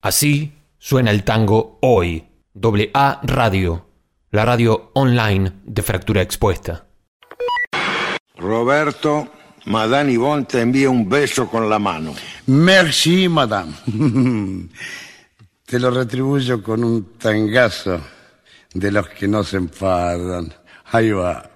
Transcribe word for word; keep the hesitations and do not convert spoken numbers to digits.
Así suena el tango hoy. Doble A Radio, la radio online de Fractura Expuesta. Roberto, Madame Yvonne te envía un beso con la mano. Merci, madame. Te lo retribuyo con un tangazo de los que no se enfadan. Ahí va.